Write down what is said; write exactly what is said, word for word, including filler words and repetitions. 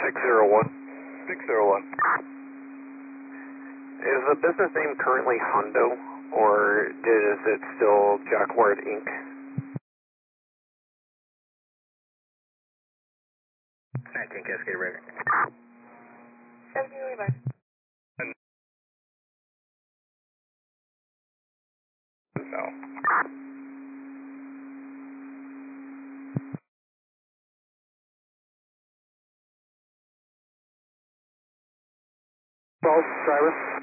six zero one. six zero one. Is the business name currently Hondo, or is it still Jacquard Incorporated? nineteen Cascade River. seventeen Levi. No. False, driver.